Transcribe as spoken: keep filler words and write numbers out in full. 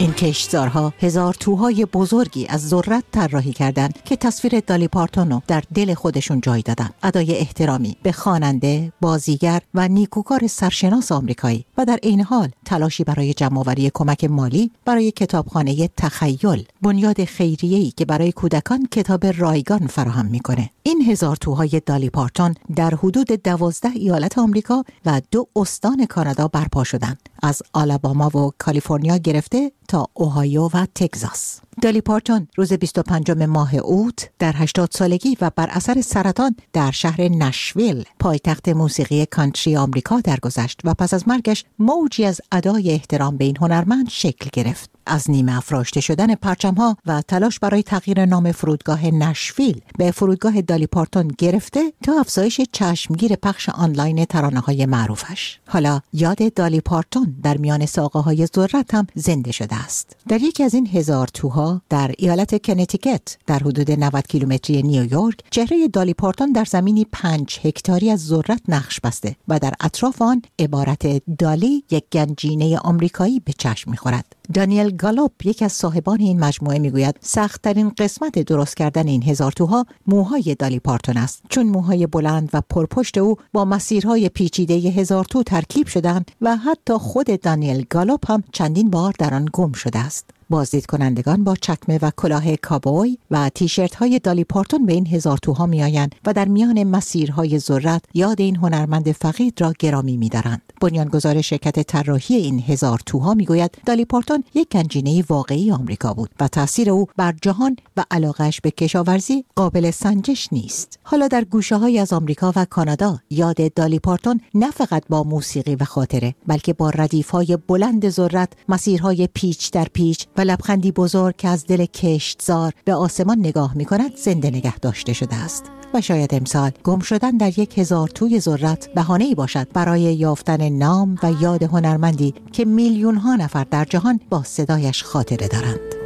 این کشتزارها هزار توهای بزرگی از ذرت طراحی کردند که تصویر دالی پارتون رو در دل خودشون جای دادن. ادای احترامی به خواننده، بازیگر و نیکوکار سرشناس آمریکایی و در عین حال تلاشی برای جمع‌آوری کمک مالی برای کتابخانه تخیل، بنیاد خیریه‌ای که برای کودکان کتاب رایگان فراهم میکنه. این هزار توهای دالی پارتون در حدود دوازده ایالت آمریکا و دو استان کانادا برپا شدند، از آلاباما و کالیفرنیا گرفته تا اوهایو و تگزاس. دالی پارتون روز بیست و پنجم ماه اوت در هشتاد سالگی و بر اثر سرطان در شهر نشویل، پایتخت موسیقی کانتری آمریکا درگذشت و پس از مرگش موجی از ادای احترام به این هنرمند شکل گرفت. از نیمه افراشته شدن پرچم‌ها و تلاش برای تغییر نام فرودگاه نشویل به فرودگاه دالی پارتون گرفته تا افزایش چشمگیر پخش آنلاین ترانه‌های معروفش. حالا یاد دالی پارتون در میان ساقه‌های ذرت هم زنده شده است. در یکی از این هزار توها در ایالت کنتیکت در حدود نود کیلومتری نیویورک، چهره دالی پارتون در زمینی پنج هکتاری از ذرت نقش بسته و در اطراف آن عبارت دالی، یک گنجینه آمریکایی، به چشم می‌خورد. دانیل گالوپ، یکی از صاحبان این مجموعه، میگوید سخت‌ترین قسمت درست کردن این هزار توها موهای دالی پارتون است، چون موهای بلند و پرپشت او با مسیرهای پیچیده هزار تو ترکیب شدند و حتی خود دانیل گالوپ هم چندین بار در آن گم شده است. بازدید کنندگان با چکمه و کلاه کابوی و تیشرت های دالی پارتون به این هزار توها می آیند و در میان مسیرهای ذرت یاد این هنرمند فقید را گرامی می دارند. بنیانگذار شرکت طراحی این هزار توها می گوید دالی پارتون یک گنجینه واقعی آمریکا بود و تأثیر او بر جهان و علاقه‌اش به کشاورزی قابل سنجش نیست. حالا در گوشه‌های از آمریکا و کانادا یاد دالی پارتون نه فقط با موسیقی و خاطره، بلکه با ردیف‌های بلند ذرت، مسیرهای پیچ در پیچ و لبخندی بزرگ که از دل کشتزار به آسمان نگاه می کند زنده نگه داشته شده است. و شاید امسال گم شدن در یک هزار توی ذرت بهانه‌ای باشد برای یافتن نام و یاد هنرمندی که میلیون ها نفر در جهان با صدایش خاطره دارند.